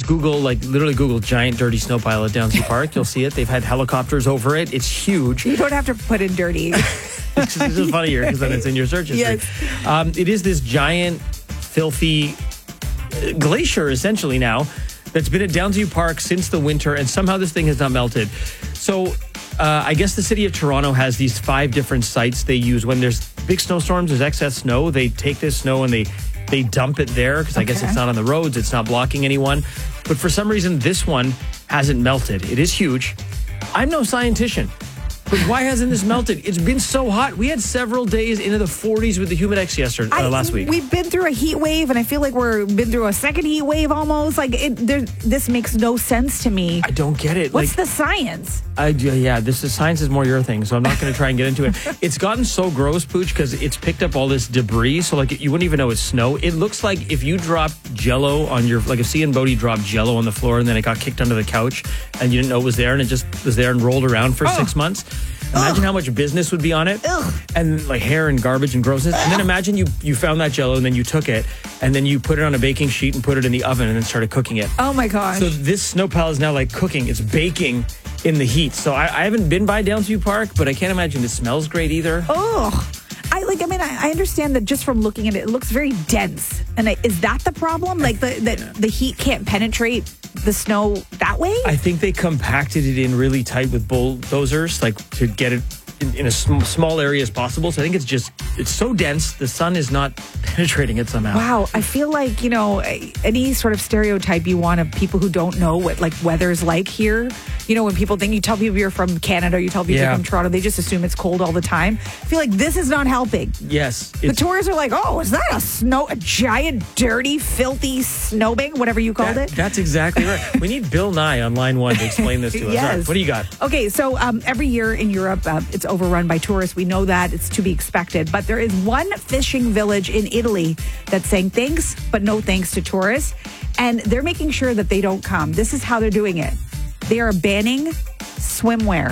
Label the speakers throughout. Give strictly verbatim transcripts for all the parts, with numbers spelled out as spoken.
Speaker 1: just Google, like literally Google giant dirty snow pile at Downsview Park. You'll see it. They've had helicopters over it. It's huge.
Speaker 2: You don't have to put in dirty.
Speaker 1: It's just funnier because then it's in your search history.
Speaker 2: Yes.
Speaker 1: Um, it is this giant, filthy glacier, essentially now, that's been at Downsview Park since the winter, and somehow this thing has not melted. So uh, I guess the city of Toronto has these five different sites they use. When there's big snowstorms, there's excess snow, they take this snow and they, they dump it there because I
Speaker 2: Okay.
Speaker 1: guess it's not on the roads, it's not blocking anyone. But for some reason, this one hasn't melted. It is huge. I'm no scientist. But why hasn't this melted? It's been so hot. We had several days into the forties with the Humidex yesterday, uh,
Speaker 2: I-
Speaker 1: last week.
Speaker 2: We've been through a heat wave, and I feel like we're been through a second heat wave almost. Like it, there, this makes no sense to me.
Speaker 1: I don't get it.
Speaker 2: What's
Speaker 1: like,
Speaker 2: the science?
Speaker 1: I, yeah, this is science is more your thing, so I'm not going to try and get into it. It's gotten so gross, Pooch, because it's picked up all this debris, so like you wouldn't even know it's snow. It looks like if you dropped Jello on your, like if C and Bodie dropped Jello on the floor and then it got kicked under the couch and you didn't know it was there and it just was there and rolled around for
Speaker 2: Oh.
Speaker 1: six months. Imagine
Speaker 2: Ugh.
Speaker 1: how much business would be on it.
Speaker 2: Ugh.
Speaker 1: And like hair and garbage and grossness. And then imagine you you found that Jello and then you took it and then you put it on a baking sheet and put it in the oven and then started cooking it.
Speaker 2: Oh my gosh.
Speaker 1: So this snow pile is now like cooking. It's baking in the heat. So I, I haven't been by Downsview Park, but I can't imagine it smells great either.
Speaker 2: Oh, I like. I mean, I, I understand that just from looking at it, it looks very dense. And I, is that the problem? Like the the, the heat can't penetrate the snow that way?
Speaker 1: I think they compacted it in really tight with bulldozers, like to get it in, in a sm- small area as possible. So I think it's just, it's so dense, the sun is not penetrating it somehow.
Speaker 2: Wow, I feel like, you know, any sort of stereotype you want of people who don't know what like weather's like here. You know, when people think, you tell people you're from Canada, you tell people
Speaker 1: Yeah.
Speaker 2: you're from Toronto, they just assume it's cold all the time. I feel like this is not helping.
Speaker 1: Yes.
Speaker 2: The
Speaker 1: It's,
Speaker 2: tourists are like, oh, is that a snow, a giant, dirty, filthy snowbank, whatever you called
Speaker 1: that-
Speaker 2: it?
Speaker 1: that's exactly right. We need Bill Nye on line one to explain this to us.
Speaker 2: Yes.
Speaker 1: All right, what do you got?
Speaker 2: Okay, so um, every year in Europe, uh, it's overrun by tourists. We know that. It's to be expected. But there is one fishing village in Italy that's saying thanks, but no thanks to tourists. And they're making sure that they don't come. This is how they're doing it. They are banning swimwear.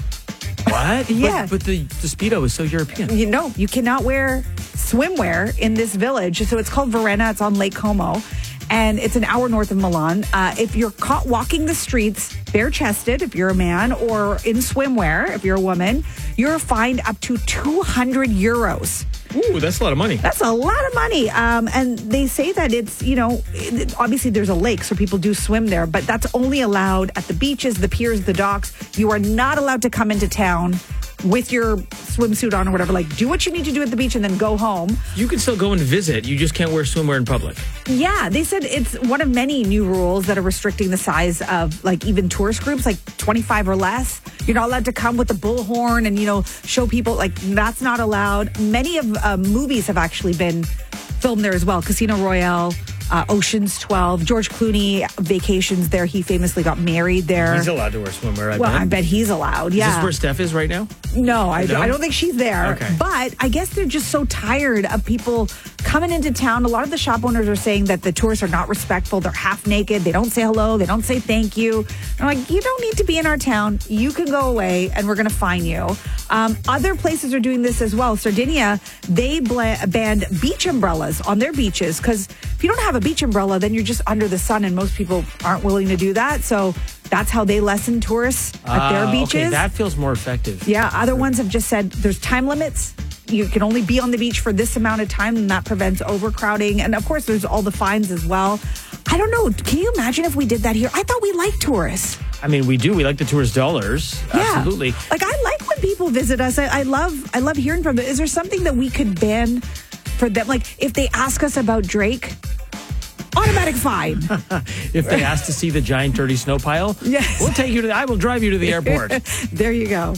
Speaker 1: What?
Speaker 2: Yeah.
Speaker 1: But, but the, the Speedo is so European.
Speaker 2: You know, you cannot wear swimwear in this village. So it's called Varenna. It's on Lake Como. And it's an hour north of Milan. Uh, if you're caught walking the streets bare-chested, if you're a man, or in swimwear, if you're a woman, you're fined up to two hundred euros.
Speaker 1: Ooh, that's a lot of money.
Speaker 2: That's a lot of money. Um, and they say that it's, you know, it, obviously there's a lake, so people do swim there, but that's only allowed at the beaches, the piers, the docks. You are not allowed to come into town with your swimsuit on or whatever. Like, do what you need to do at the beach and then go home.
Speaker 1: You can still go and visit. You just can't wear swimwear in public.
Speaker 2: Yeah, they said it's one of many new rules that are restricting the size of, like, even tourist groups, like twenty-five or less. You're not allowed to come with a bullhorn and, you know, show people, like, that's not allowed. Many of uh, movies have actually been filmed there as well. Casino Royale, uh, Ocean's twelve, George Clooney vacations there. He famously got married there.
Speaker 1: He's allowed to wear swimwear, I
Speaker 2: well,
Speaker 1: bet.
Speaker 2: I bet he's allowed, yeah.
Speaker 1: Is this where Steph is right now?
Speaker 2: No, I,
Speaker 1: No?
Speaker 2: I don't think she's there.
Speaker 1: Okay.
Speaker 2: But I guess they're just so tired of people coming into town. A lot of the shop owners are saying that the tourists are not respectful. They're half naked. They don't say hello. They don't say thank you. I'm like, you don't need to be in our town. You can go away and we're going to fine you. Um, other places are doing this as well. Sardinia, they bla- banned beach umbrellas on their beaches because if you don't have a beach umbrella, then you're just under the sun and most people aren't willing to do that. So that's how they lessen tourists at their
Speaker 1: Ah,
Speaker 2: beaches.
Speaker 1: Okay, that feels more effective.
Speaker 2: Yeah, other ones have just said there's time limits. You can only be on the beach for this amount of time, and that prevents overcrowding. And of course, there's all the fines as well. I don't know. Can you imagine if we did that here? I thought we liked tourists.
Speaker 1: I mean, we do. We like the tourist dollars.
Speaker 2: Yeah.
Speaker 1: Absolutely.
Speaker 2: Like, I like when people visit us. I, I love I love hearing from them. Is there something that we could ban for them? Like, if they ask us about Drake, automatic fine.
Speaker 1: If they ask to see the giant dirty snow pile,
Speaker 2: Yes.
Speaker 1: we'll take you to the, I will drive you to the airport.
Speaker 2: There you go.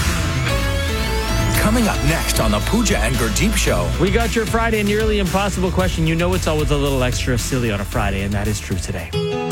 Speaker 3: Coming up next on the Pooja and Gurdeep Show.
Speaker 1: We got your Friday nearly impossible question. You know it's always a little extra silly on a Friday, and that is true today.